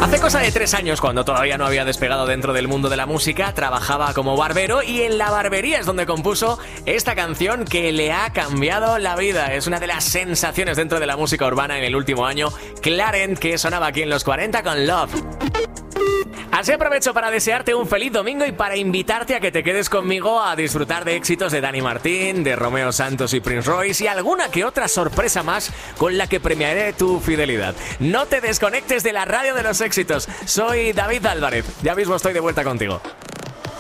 Hace cosa de 3 años, cuando todavía no había despegado dentro del mundo de la música, trabajaba como barbero y en la barbería es donde compuso esta canción que le ha cambiado la vida. Es una de las sensaciones dentro de la música urbana en el último año, Clarent, que sonaba aquí en los 40 con Love. Así aprovecho para desearte un feliz domingo y para invitarte a que te quedes conmigo a disfrutar de éxitos de Dani Martín, de Romeo Santos y Prince Royce y alguna que otra sorpresa más con la que premiaré tu fidelidad. No te desconectes de la radio de los éxitos. Soy David Álvarez. Ya mismo estoy de vuelta contigo.